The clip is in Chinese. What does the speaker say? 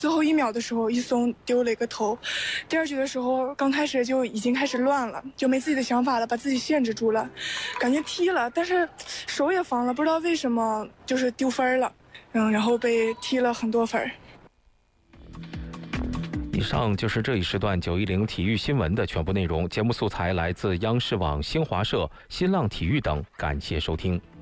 最后1秒的时候一松丢了一个头，第二局的时候刚开始就已经开始乱了，就没自己的想法了，把自己限制住了，感觉踢了，但是手也防了，不知道为什么就是丢分了，然后被踢了很多分。 以上就是这一时段910体育新闻的全部内容。节目素材来自央视网、新华社、新浪体育等，感谢收听。